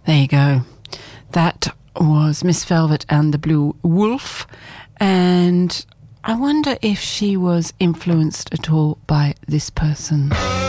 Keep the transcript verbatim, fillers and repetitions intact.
There you go. That was Miss Velvet and the Blue Wolf. And I wonder if she was influenced at all by this person.